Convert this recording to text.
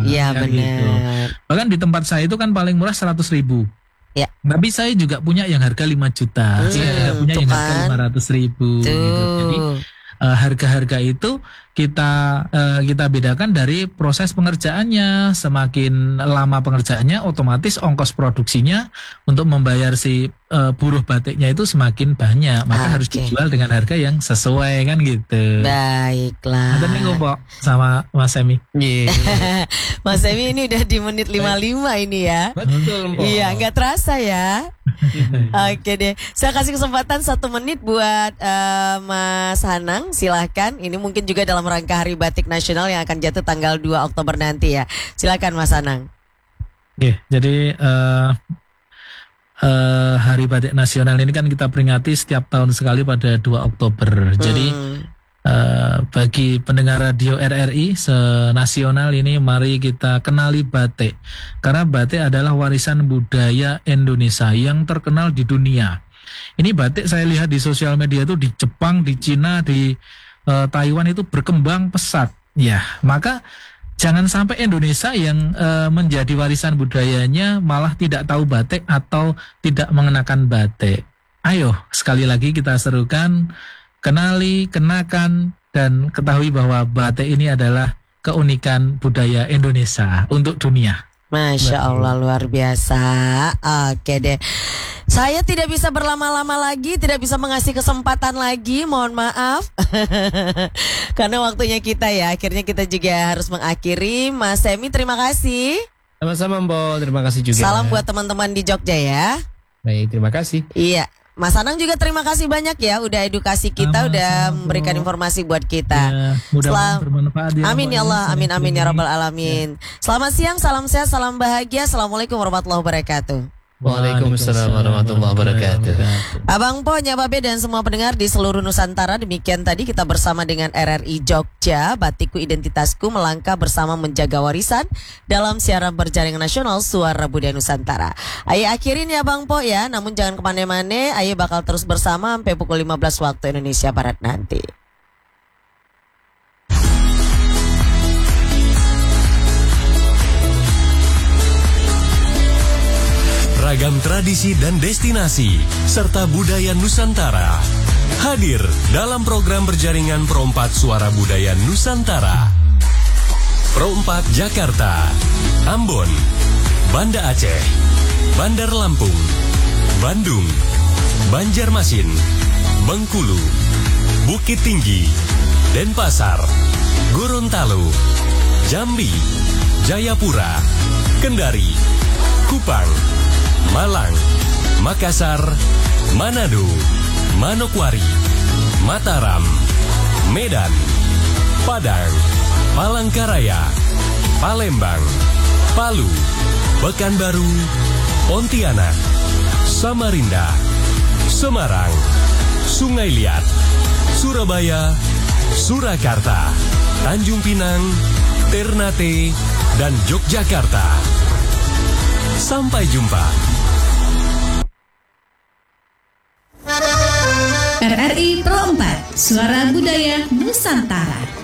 Iya kan benar. gitu. Bahkan di tempat saya itu kan paling murah 100.000. Ya. Tapi saya juga punya yang harga 5 juta. Saya juga punya yang harga 500.000 gitu. Jadi harga-harga itu kita bedakan dari proses pengerjaannya. Semakin lama pengerjaannya, otomatis ongkos produksinya untuk membayar si buruh batiknya itu semakin banyak. Maka harus dijual dengan harga yang sesuai kan gitu. Baiklah. Ada nih Pak sama Mas Semi. Mas Semi ini udah di menit 55 ini ya. Betul, Mpok. Iya, nggak terasa ya. Oke deh, saya kasih kesempatan 1 menit buat Mas Hanang, silahkan. Ini mungkin juga dalam rangka Hari Batik Nasional yang akan jatuh tanggal 2 Oktober nanti ya. Silakan Mas Hanang. Oke, jadi Hari Batik Nasional ini kan kita peringati setiap tahun sekali pada 2 Oktober. Jadi bagi pendengar radio RRI senasional ini, mari kita kenali batik. Karena batik adalah warisan budaya Indonesia yang terkenal di dunia. Ini batik saya lihat di sosial media itu di Jepang, di Cina, di Taiwan itu berkembang pesat. Ya, maka jangan sampai Indonesia yang menjadi warisan budayanya malah tidak tahu batik atau tidak mengenakan batik. Ayo, sekali lagi kita serukan, kenali, kenakan, dan ketahui bahwa batik ini adalah keunikan budaya Indonesia untuk dunia. Masya Allah, luar biasa. Oke deh, saya tidak bisa berlama-lama lagi, tidak bisa mengasih kesempatan lagi, mohon maaf. Karena waktunya kita ya, akhirnya kita juga harus mengakhiri. Mas Semi, terima kasih. Sama-sama, Mpok, terima kasih juga. Salam buat teman-teman di Jogja ya. Baik, terima kasih. Iya, Mas Anang juga terima kasih banyak ya, udah edukasi kita, udah memberikan informasi buat kita. Ya, mudah-mudahan bermanfaat ya. Amin ya Allah, amin amin ya Rabbal Alamin. Selamat siang, salam sehat, salam bahagia. Assalamualaikum warahmatullahi wabarakatuh. Waalaikumsalam warahmatullahi wabarakatuh. Abang Po, Nyababe dan semua pendengar di seluruh Nusantara, demikian tadi kita bersama dengan RRI Jogja, Batikku Identitasku, melangkah bersama menjaga warisan dalam siaran berjaringan nasional Suara Budaya Nusantara. Ayo akhirin ya Bang Po ya, namun jangan kemana-mana, ayo bakal terus bersama sampai pukul 15 waktu Indonesia Barat nanti. Ragam tradisi dan destinasi serta budaya Nusantara hadir dalam program berjaringan Pro 4 Suara Budaya Nusantara. Pro 4 Jakarta, Ambon, Banda Aceh, Bandar Lampung, Bandung, Banjarmasin, Bengkulu, Bukit Tinggi, Denpasar, Gorontalo, Jambi, Jayapura, Kendari, Kupang, Malang, Makassar, Manado, Manokwari, Mataram, Medan, Padang, Palangkaraya, Palembang, Palu, Pekanbaru, Pontianak, Samarinda, Semarang, Sungai Liat, Surabaya, Surakarta, Tanjung Pinang, Ternate, dan Yogyakarta. Sampai jumpa. RRI Pro 4, Suara Budaya Nusantara.